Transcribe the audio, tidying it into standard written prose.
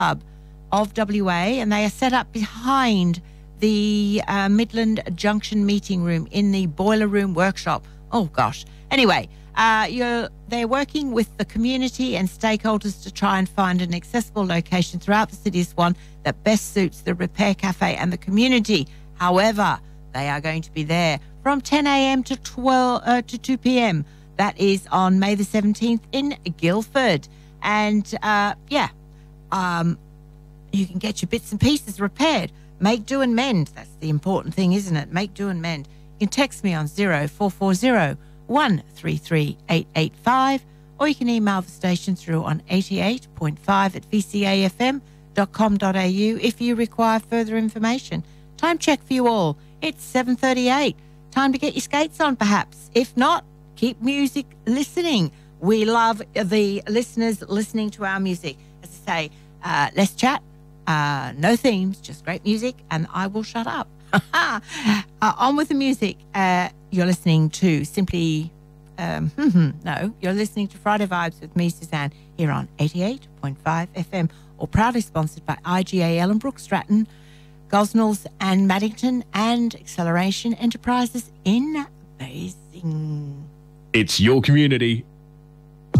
Club of WA, and they are set up behind the Midland Junction meeting room in the Boiler Room Workshop. Oh, gosh. Anyway, they're working with the community and stakeholders to try and find an accessible location throughout the city of Swan that best suits the Repair Cafe and the community. However, they are going to be there from 10 a.m. to 2 p.m. That is on May the 17th in Guildford. And, you can get your bits and pieces repaired. Make, do and mend. That's the important thing, isn't it? Make, do and mend. You can text me on 0440 133 885, or you can email the station through on 88.5 at vcafm.com.au if you require further information. Time check for you all. It's 7:38. Time to get your skates on, perhaps. If not, keep music listening. We love the listeners listening to our music. As I say, let's chat. No themes, just great music, and I will shut up. On with the music. You're listening to you're listening to Friday Vibes with me, Suzanne, here on 88.5 FM, or proudly sponsored by IGA Ellenbrook, Stratton, Gosnells and Maddington, and Acceleration Enterprises in Basing. It's your community,